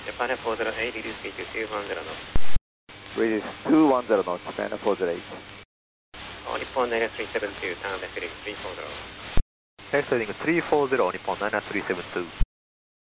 Japan 408, reduce speed to 210 knots. Reduce 210 knots, Japan 408. Nippon 9372, turn left heading 340. Next heading 340, Nippon 9372.